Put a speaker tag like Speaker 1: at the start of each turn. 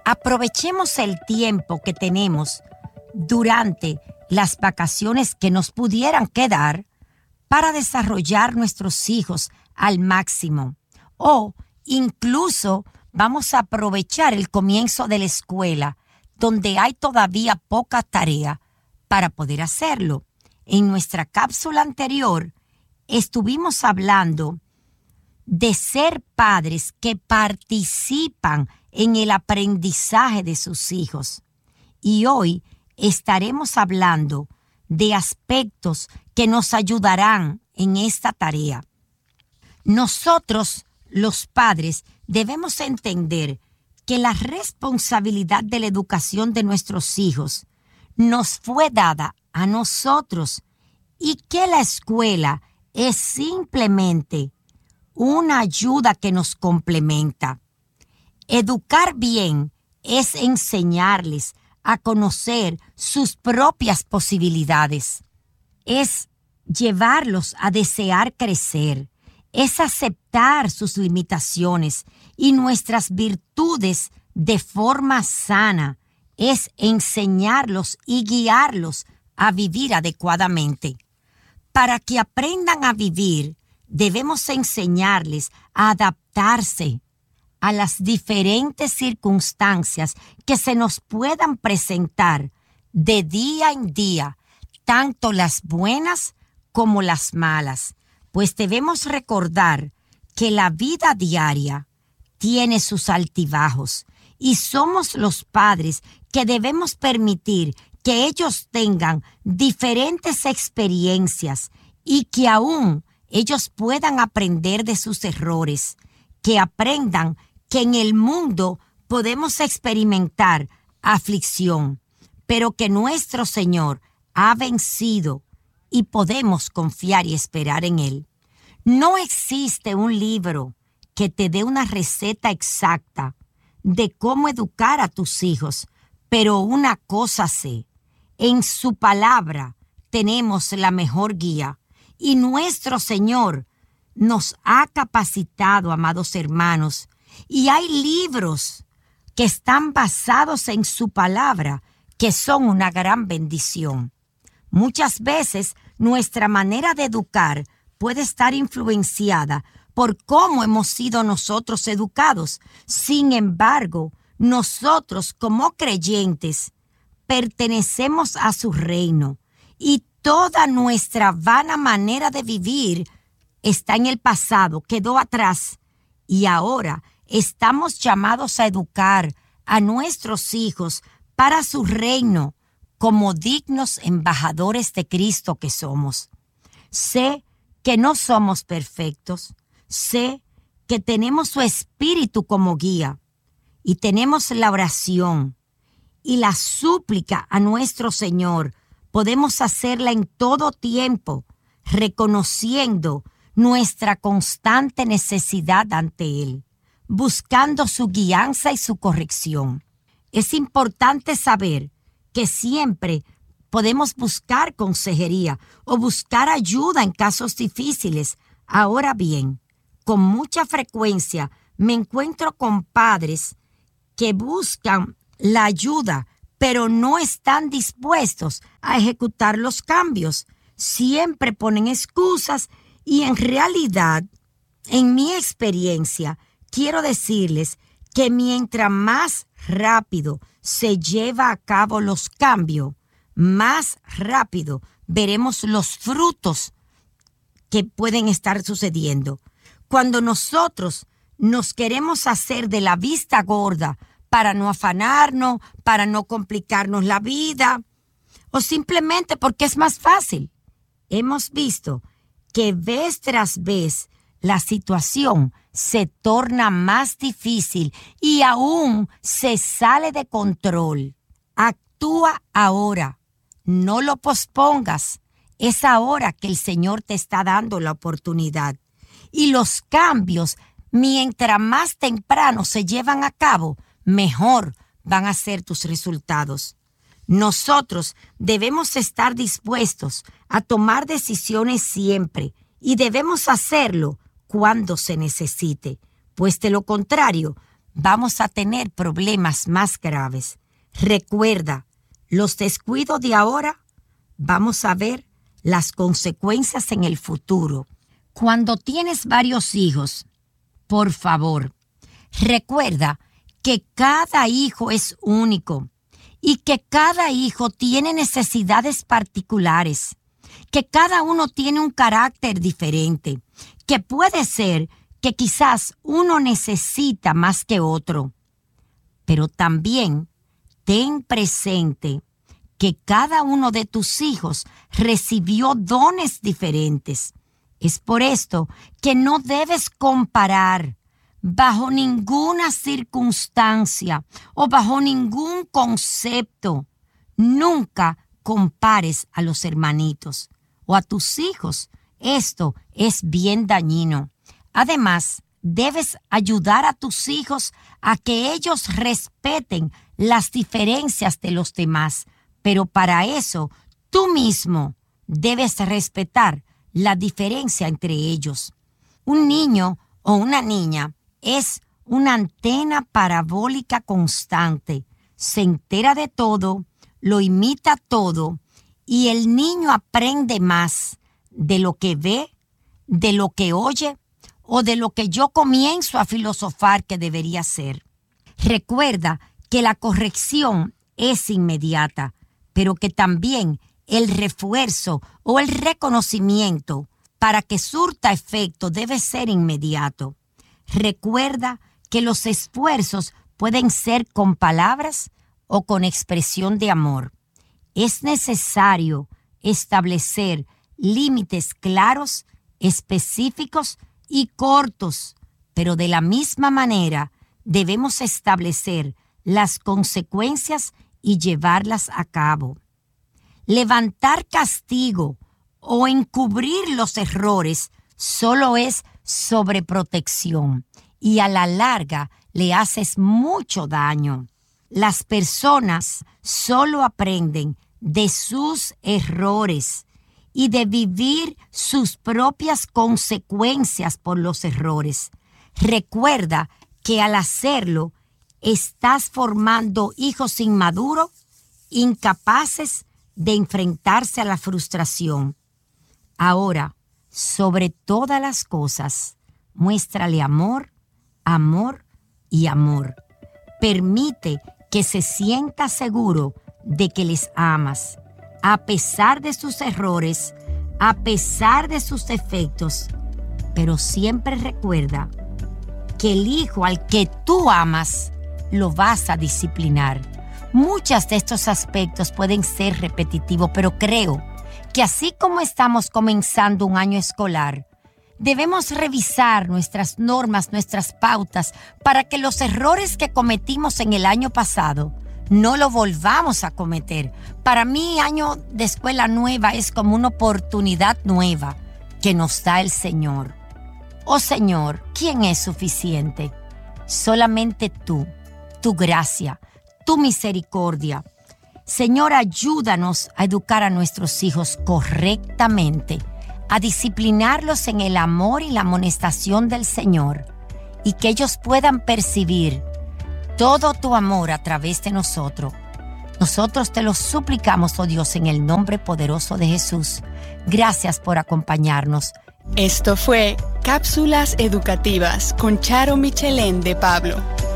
Speaker 1: Aprovechemos el tiempo que tenemos durante las vacaciones que nos pudieran quedar para desarrollar nuestros hijos al máximo. O incluso vamos a aprovechar el comienzo de la escuela, donde hay todavía poca tarea para poder hacerlo. En nuestra cápsula anterior estuvimos hablando de ser padres que participan en el aprendizaje de sus hijos. Y hoy estaremos hablando de aspectos que nos ayudarán en esta tarea. Nosotros, los padres, debemos entender que la responsabilidad de la educación de nuestros hijos nos fue dada a nosotros y que la escuela es simplemente una ayuda que nos complementa. Educar bien es enseñarles a conocer sus propias posibilidades. Es llevarlos a desear crecer. Es aceptar sus limitaciones y nuestras virtudes de forma sana. Es enseñarlos y guiarlos a vivir adecuadamente. Para que aprendan a vivir, debemos enseñarles a adaptarse a las diferentes circunstancias que se nos puedan presentar de día en día, tanto las buenas como las malas, pues debemos recordar que la vida diaria tiene sus altibajos y somos los padres que debemos permitir que ellos tengan diferentes experiencias y que aún ellos puedan aprender de sus errores, que aprendan que en el mundo podemos experimentar aflicción, pero que nuestro Señor ha vencido y podemos confiar y esperar en Él. No existe un libro que te dé una receta exacta de cómo educar a tus hijos, pero una cosa sé, en su palabra tenemos la mejor guía y nuestro Señor nos ha capacitado, amados hermanos, y hay libros que están basados en su palabra que son una gran bendición. Muchas veces nuestra manera de educar puede estar influenciada por cómo hemos sido nosotros educados. Sin embargo, nosotros como creyentes pertenecemos a su reino y toda nuestra vana manera de vivir está en el pasado, quedó atrás y ahora estamos llamados a educar a nuestros hijos para su reino como dignos embajadores de Cristo que somos. Sé que no somos perfectos, sé que tenemos su espíritu como guía y tenemos la oración y la súplica a nuestro Señor. Podemos hacerla en todo tiempo, reconociendo nuestra constante necesidad ante Él, buscando su guianza y su corrección. Es importante saber que siempre podemos buscar consejería o buscar ayuda en casos difíciles. Ahora bien, con mucha frecuencia me encuentro con padres que buscan la ayuda, pero no están dispuestos a ejecutar los cambios. Siempre ponen excusas y en realidad, en mi experiencia, quiero decirles que mientras más rápido se lleva a cabo los cambios, más rápido veremos los frutos que pueden estar sucediendo. Cuando nosotros nos queremos hacer de la vista gorda para no afanarnos, para no complicarnos la vida, o simplemente porque es más fácil, hemos visto que vez tras vez la situación se torna más difícil y aún se sale de control. Actúa ahora, no lo pospongas. Es ahora que el Señor te está dando la oportunidad. Y los cambios, mientras más temprano se llevan a cabo, mejor van a ser tus resultados. Nosotros debemos estar dispuestos a tomar decisiones siempre y debemos hacerlo cuando se necesite, pues de lo contrario vamos a tener problemas más graves. Recuerda, los descuidos de ahora, vamos a ver las consecuencias en el futuro. Cuando tienes varios hijos, por favor, recuerda que cada hijo es único y que cada hijo tiene necesidades particulares, que cada uno tiene un carácter diferente, que puede ser que quizás uno necesita más que otro, pero también ten presente que cada uno de tus hijos recibió dones diferentes. Es por esto que no debes comparar bajo ninguna circunstancia o bajo ningún concepto. Nunca compares a los hermanitos o a tus hijos. Esto es bien dañino. Además, debes ayudar a tus hijos a que ellos respeten las diferencias de los demás, pero para eso tú mismo debes respetar la diferencia entre ellos. Un niño o una niña es una antena parabólica constante. Se entera de todo, lo imita todo y el niño aprende más de lo que ve, de lo que oye o de lo que yo comienzo a filosofar que debería ser. Recuerda que la corrección es inmediata, pero que también el refuerzo o el reconocimiento para que surta efecto debe ser inmediato. Recuerda que los esfuerzos pueden ser con palabras o con expresión de amor. Es necesario establecer límites claros, específicos y cortos, pero de la misma manera debemos establecer las consecuencias y llevarlas a cabo. Levantar castigo o encubrir los errores solo es sobreprotección y a la larga le haces mucho daño. Las personas solo aprenden de sus errores y de vivir sus propias consecuencias por los errores. Recuerda que al hacerlo estás formando hijos inmaduros, incapaces de enfrentarse a la frustración. Ahora, sobre todas las cosas, muéstrale amor, amor y amor. Permite que se sienta seguro de que les amas, a pesar de sus errores, a pesar de sus defectos. Pero siempre recuerda que el hijo al que tú amas lo vas a disciplinar. Muchos de estos aspectos pueden ser repetitivos, pero creo que así como estamos comenzando un año escolar, debemos revisar nuestras normas, nuestras pautas, para que los errores que cometimos en el año pasado no lo volvamos a cometer. Para mí, año de escuela nueva es como una oportunidad nueva que nos da el Señor. Oh Señor, ¿quién es suficiente? Solamente tú, tu gracia, tu misericordia. Señor, ayúdanos a educar a nuestros hijos correctamente, a disciplinarlos en el amor y la amonestación del Señor, y que ellos puedan percibir todo tu amor a través de nosotros. Nosotros te lo suplicamos, oh Dios, en el nombre poderoso de Jesús. Gracias por acompañarnos.
Speaker 2: Esto fue Cápsulas Educativas con Charo Michelén de Pablo.